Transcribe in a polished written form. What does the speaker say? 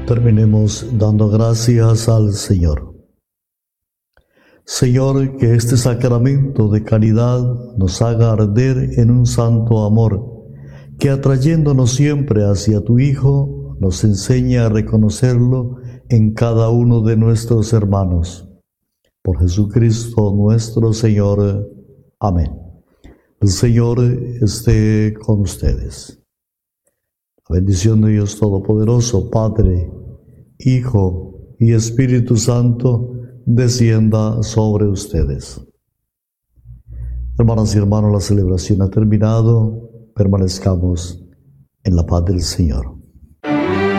Terminemos dando gracias al Señor. Señor, que este sacramento de caridad nos haga arder en un santo amor, que atrayéndonos siempre hacia tu Hijo, nos enseñe a reconocerlo en cada uno de nuestros hermanos. Por Jesucristo nuestro Señor. Amén. El Señor esté con ustedes. La bendición de Dios Todopoderoso, Padre, Hijo y Espíritu Santo, descienda sobre ustedes. Hermanas y hermanos, la celebración ha terminado. Permanezcamos en la paz del Señor.